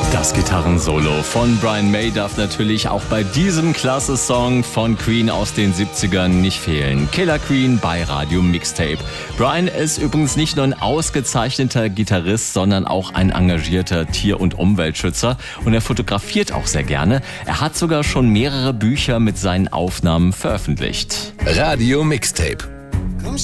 Das Gitarrensolo von Brian May darf natürlich auch bei diesem klasse Song von Queen aus den 70ern nicht fehlen. Killer Queen bei Radio Mixtape. Brian ist übrigens nicht nur ein ausgezeichneter Gitarrist, sondern auch ein engagierter Tier- und Umweltschützer. Und er fotografiert auch sehr gerne. Er hat sogar schon mehrere Bücher mit seinen Aufnahmen veröffentlicht. Radio Mixtape.